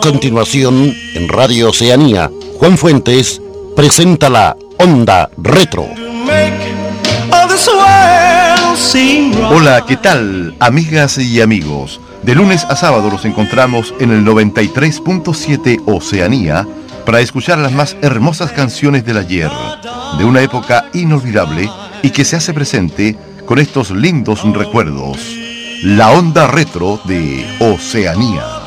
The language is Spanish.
continuación, en Radio Oceanía, Juan Fuentes presenta la Onda Retro. Hola, ¿qué tal, amigas y amigos? De lunes a sábado nos encontramos en el 93.7 Oceanía para escuchar las más hermosas canciones del ayer, de una época inolvidable y que se hace presente con estos lindos recuerdos. La Onda Retro de Oceanía.